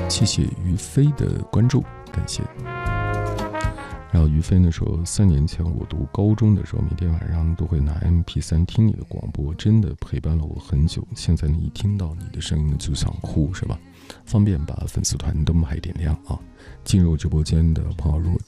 谢谢于飞的关注，感谢。然后于飞呢说，3年前我读高中的时候，每天晚上都会拿 MP3 听你的广播，真的陪伴了我很久。现在呢，一听到你的声音就想哭，是吧？方便把粉丝团灯牌点亮啊！进入直播间的朋友，如果